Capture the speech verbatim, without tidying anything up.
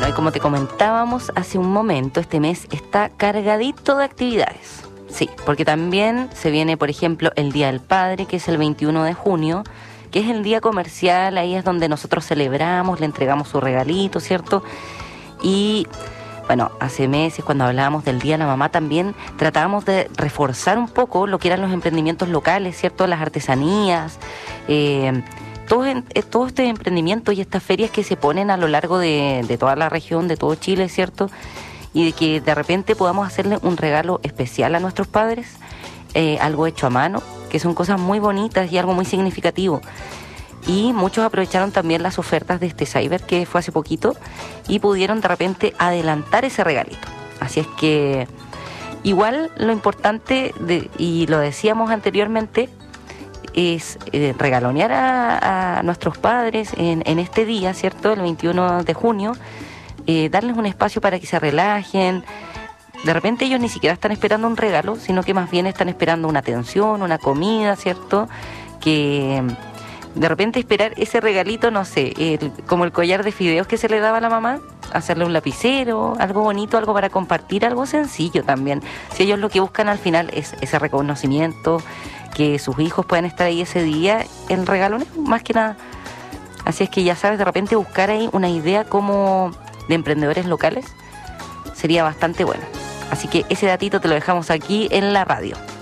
Bueno, y como te comentábamos hace un momento, este mes está cargadito de actividades. Sí, porque también se viene, por ejemplo, el Día del Padre, que es el veintiuno de junio, que es el día comercial, ahí es donde nosotros celebramos, le entregamos su regalito, ¿cierto? Y bueno, hace meses cuando hablábamos del Día de la Mamá también tratábamos de reforzar un poco lo que eran los emprendimientos locales, ¿cierto? Las artesanías, eh, todos, todos estos emprendimientos y estas ferias que se ponen a lo largo de, de toda la región, de todo Chile, ¿cierto? Y de que de repente podamos hacerle un regalo especial a nuestros padres, eh, algo hecho a mano, que son cosas muy bonitas y algo muy significativo. Y muchos aprovecharon también las ofertas de este Cyber que fue hace poquito y pudieron de repente adelantar ese regalito. Así es que igual lo importante, de, y lo decíamos anteriormente, es eh, regalonear a, a nuestros padres en, en este día, ¿cierto? El veintiuno de junio, eh, darles un espacio para que se relajen. De repente ellos ni siquiera están esperando un regalo, sino que más bien están esperando una atención, una comida, ¿cierto? Que de repente esperar ese regalito, no sé, el, como el collar de fideos que se le daba a la mamá, hacerle un lapicero, algo bonito, algo para compartir, algo sencillo también. Si ellos lo que buscan al final es ese reconocimiento, que sus hijos puedan estar ahí ese día, el regalo no es más que nada. Así es que ya sabes, de repente buscar ahí una idea como de emprendedores locales sería bastante bueno. Así que ese datito te lo dejamos aquí en la radio.